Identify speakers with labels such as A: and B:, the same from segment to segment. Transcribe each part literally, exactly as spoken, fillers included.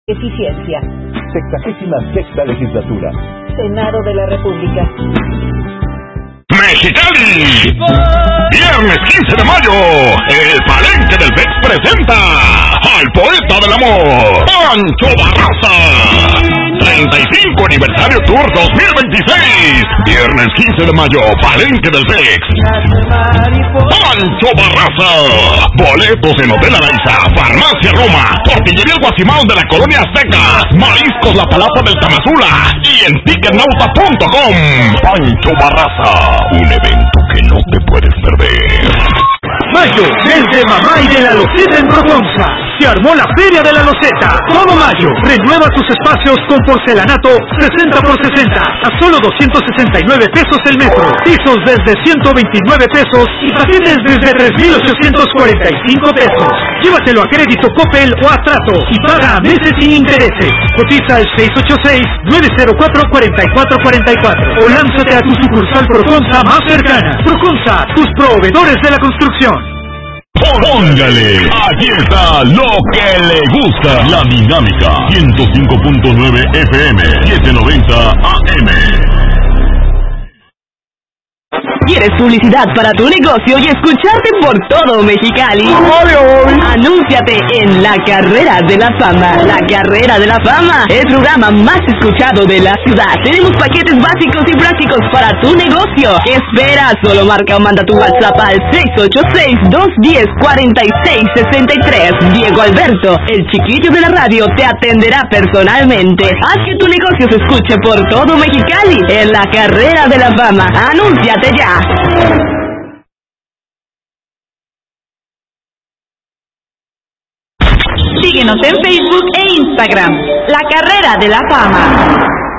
A: Eficiencia.
B: Sexagésima sexta legislatura.
A: Senado de la República.
C: Mexicali. Viernes quince de mayo, el Palenque del Vex presenta al poeta del amor, Pancho Barraza. treinta y cinco Aniversario Tour dos mil veintiséis. Viernes quince de mayo, Palenque del Vex. Pancho Barraza. Boletos en Hotel Araiza, Farmacia Roma, Tortillería El Guasimao de la Colonia Azteca, Mariscos La Palapa del Tamazula y en ticketnauta punto com. Pancho Barraza, un evento que no te puedes perder.
D: Mayo, desde Mamá y de la Loseta en Proconza. Se armó la Feria de la Loseta. Todo mayo, renueva tus espacios con porcelanato sesenta por sesenta a solo doscientos sesenta y nueve pesos el metro. Pisos desde ciento veintinueve pesos y paquetes desde tres mil ochocientos cuarenta y cinco pesos. Llévatelo a crédito Coppel o a trato y paga a meses sin intereses. Cotiza al seis ocho seis, nueve cero cuatro, cuatro cuatro cuatro cuatro o lánzate a tu sucursal Proconza más cercana. Proconza, tus proveedores de la construcción.
C: Póngale, aquí está lo que le gusta, la dinámica, ciento cinco punto nueve F M, setecientos noventa A M.
E: ¿Quieres publicidad para tu negocio y escucharte por todo Mexicali? Anúnciate en La Carrera de la Fama. La Carrera de la Fama, el programa más escuchado de la ciudad. Tenemos paquetes básicos y prácticos para tu negocio. ¿Qué esperas? Solo marca o manda tu WhatsApp al seis ocho seis, dos uno cero, cuatro seis seis tres. Diego Alberto, el chiquillo de la radio, te atenderá personalmente. Haz que tu negocio se escuche por todo Mexicali en La Carrera de la Fama. Anúnciate ya. Síguenos en Facebook e Instagram. La Carrera de la Fama.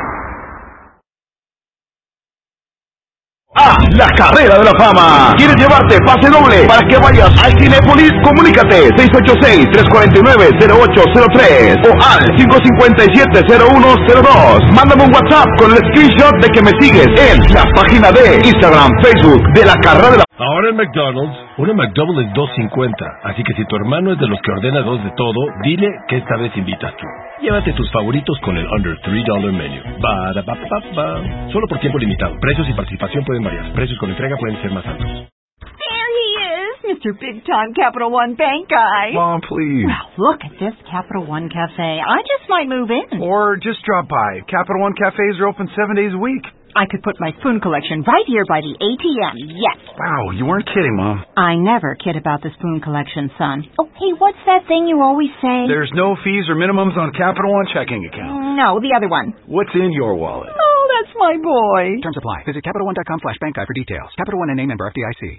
B: ¡Ah! ¡La Carrera de la Fama! ¿Quieres llevarte pase doble para que vayas al Cinépolis? Comunícate seis ocho seis, tres cuatro nueve, cero ocho cero tres o al cinco cinco siete, cero uno cero dos. Mándame un WhatsApp con el screenshot de que me sigues en la página de Instagram, Facebook de La Carrera de la Fama.
F: Ahora en McDonald's, una McDouble es dos cincuenta, así que si tu hermano es de los que ordena dos de todo, dile que esta vez invitas tú. Llévate tus favoritos con el Under three dollar Menu. Ba, da, ba, ba, ba. Solo por tiempo limitado. Precios y participación pueden variar. Precios con entrega pueden ser más altos.
G: There he is, Mister Big Time Capital One Bank Guy.
H: Mom, please.
G: Well, look at this Capital One Cafe. I just might move in.
H: Or just drop by. Capital One cafes are open seven days a week.
G: I could put my spoon collection right here by the A T M, yes.
H: Wow, you weren't kidding, Mom.
G: I never kid about the spoon collection, son. Oh, hey, what's that thing you always say?
H: There's no fees or minimums on Capital One checking accounts.
G: No, the other one.
H: What's in your wallet?
G: Oh, that's my boy.
I: Terms apply. Visit Capital One dot com slash bank guide for details. Capital One N A member F D I C.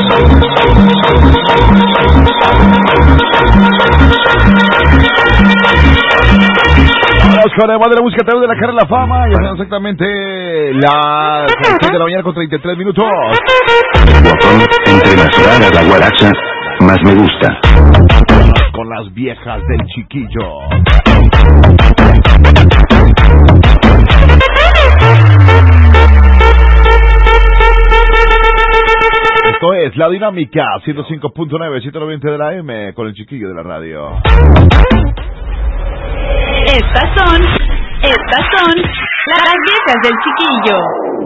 B: Vamos con además de la música a través de La Carrera de la Fama. Ya son exactamente las seis de la mañana con treinta y tres minutos.
J: El guapón internacional a la guaracha más me gusta.
B: Con las viejas del chiquillo. Esto es La Dinámica, ciento cinco punto nueve, ciento noventa de la M, con el chiquillo de la radio.
E: Estas son, estas son las viejas del chiquillo.